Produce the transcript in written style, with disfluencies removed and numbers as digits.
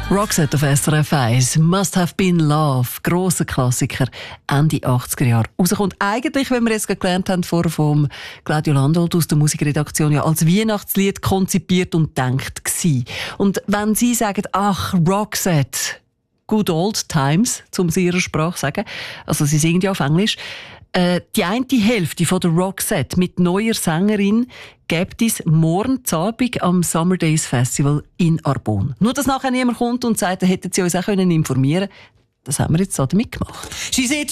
Roxette auf SRF 1, Must Have Been Love, grosser Klassiker, Ende 80er Jahre. Rauskommt eigentlich, wenn wir jetzt gelernt haben, vorher vom Claudio Landolt aus der Musikredaktion, ja als Weihnachtslied konzipiert und gedacht gewesen. Und wenn Sie sagen, ach, Roxette, good old times, um es in Ihrer Sprache zu sagen, also Sie singen ja auf Englisch, die eine Hälfte von der Roxette mit neuer Sängerin gibt es morgen Abend am Summer Days Festival in Arbon. Nur, dass nachher niemand kommt und sagt, da hätten Sie uns auch informieren können. Das haben wir jetzt so damit gemacht.